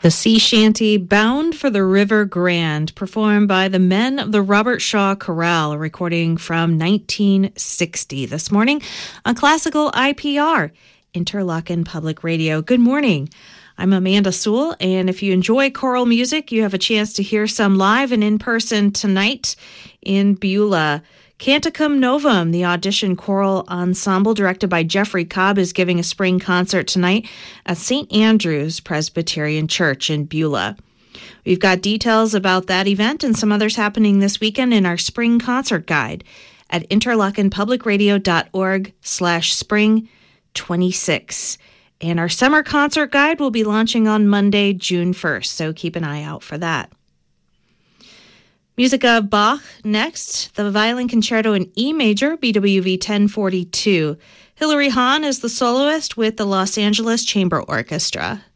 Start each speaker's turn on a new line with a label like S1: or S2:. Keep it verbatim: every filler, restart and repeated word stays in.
S1: The sea shanty Bound for the River Grand, performed by the men of the Robert Shaw Chorale, a recording from nineteen sixty this morning on Classical I P R, Interlochen Public Radio. Good morning. I'm Amanda Sewell, and if you enjoy choral music, you have a chance to hear some live and in person tonight in Beulah. Canticum Novum, the audition choral ensemble directed by Jeffrey Cobb, is giving a spring concert tonight at Saint Andrew's Presbyterian Church in Beulah. We've got details about that event and some others happening this weekend in our spring concert guide at interlochenpublicradio.org slash spring 26. And our summer concert guide will be launching on Monday, June first, so keep an eye out for that. Music of Bach next, the Violin Concerto in E major, B W V ten forty-two. Hilary Hahn is the soloist with the Los Angeles Chamber Orchestra.